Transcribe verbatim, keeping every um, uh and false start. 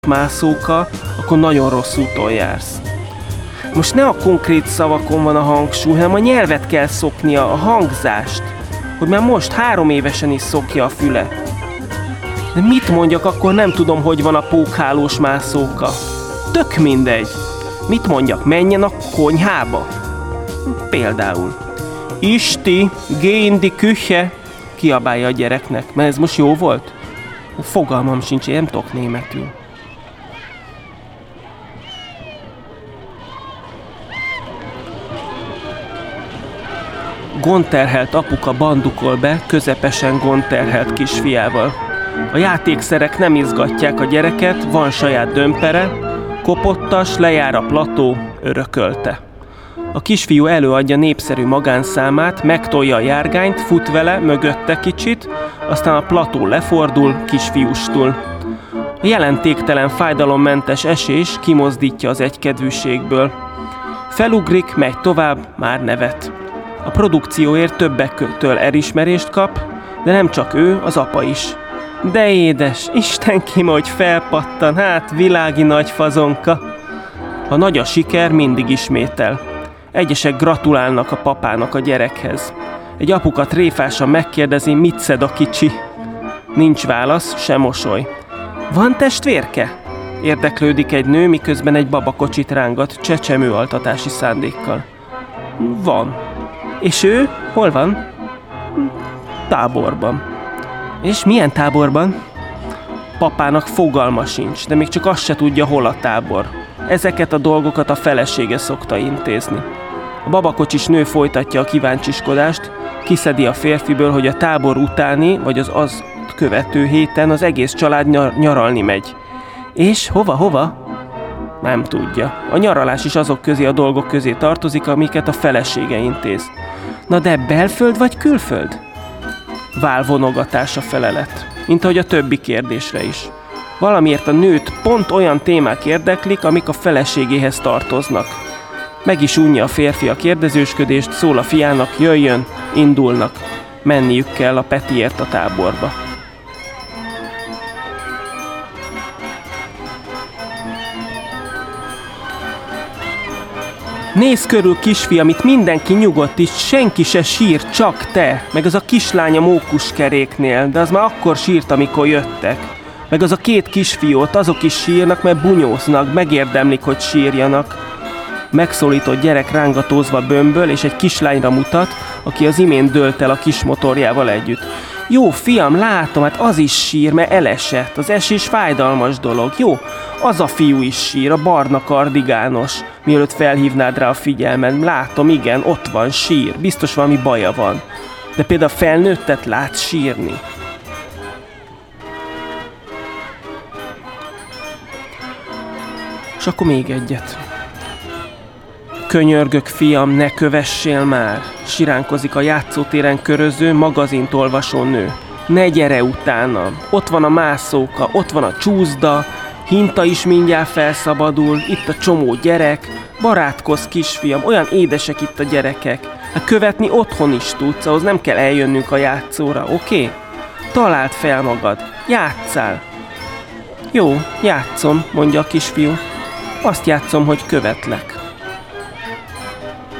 mászóka, akkor nagyon rossz úton jársz. Most ne a konkrét szavakon van a hangsúly, hanem a nyelvet kell szoknia, a hangzást, hogy már most három évesen is szokja a füle. De mit mondjak, akkor nem tudom, hogy van a pókhálós mászóka. Tök mindegy. Mit mondjak, menjen a konyhába? Például. Isti, geh in die Küche, kiabálja a gyereknek. Mert ez most jó volt? Fogalmam sincs, én nem tudok németül. Gondterhelt apuka bandukol be közepesen gondterhelt kisfiával. A játékszerek nem izgatják a gyereket, van saját dömpere, kopottas, lejár a plató, örökölte. A kisfiú előadja népszerű magánszámát, megtolja a járgányt, fut vele, mögötte kicsit, aztán a plató lefordul, kisfiústul. A jelentéktelen, fájdalommentes esés kimozdítja az egykedvűségből. Felugrik, megy tovább, már nevet. A produkcióért többektől elismerést kap, de nem csak ő, az apa is. De édes, Istenkim, hogy felpattan, hát világi nagy fazonka. Ha nagy a siker, mindig ismétel. Egyesek gratulálnak a papának a gyerekhez. Egy apuka tréfásan megkérdezi, mit szed a kicsi. Nincs válasz, se mosoly. Van testvérke? Érdeklődik egy nő, miközben egy babakocsit rángat csecsemőaltatási szándékkal. Van. És ő? Hol van? Táborban. És milyen táborban? Papának fogalma sincs, de még csak azt se tudja, hol a tábor. Ezeket a dolgokat a felesége szokta intézni. A babakocsis nő folytatja a kíváncsiskodást, kiszedi a férfiből, hogy a tábor utáni, vagy az azt követő héten az egész család nyar- nyaralni megy. És hova, hova? Nem tudja. A nyaralás is azok közé a dolgok közé tartozik, amiket a felesége intéz. Na de belföld vagy külföld? Válvonogatás a felelet, mint ahogy a többi kérdésre is. Valamiért a nőt pont olyan témák érdeklik, amik a feleségéhez tartoznak. Meg is unja a férfi a kérdezősködést, szól a fiának, jöjjön, indulnak. Menniük kell a Petiért a táborba. Nézz körül, kisfiam, itt mindenki nyugodt, itt senki se sír, csak te, meg az a kislány a mókuskeréknél, de az már akkor sírt, amikor jöttek. Meg az a két kisfiót, azok is sírnak, mert bunyóznak, megérdemlik, hogy sírjanak. Megszólított gyerek rángatózva bömböl, és egy kislányra mutat, aki az imént dőlt el a kis motorjával együtt. Jó, fiam, látom, hát az is sír, mert elesett. Az esés fájdalmas dolog. Jó, az a fiú is sír, a barna kardigános. Mielőtt felhívnád rá a figyelmet, látom, igen, ott van, sír. Biztos valami baja van. De például felnőttet látsz sírni. És akkor még egyet. Könyörgök, fiam, ne kövessél már! Siránkozik a játszótéren köröző, magazint olvasó nő. Ne gyere utánam! Ott van a mászóka, ott van a csúszda, Hinta is mindjárt felszabadul, itt a csomó gyerek. Barátkozz, kisfiam, olyan édesek itt a gyerekek. Hát követni otthon is tudsz, ahhoz nem kell eljönnünk a játszóra, oké? Okay? Találd fel magad, játsszál! Jó, játszom, mondja a kisfiú. Azt játszom, hogy követlek.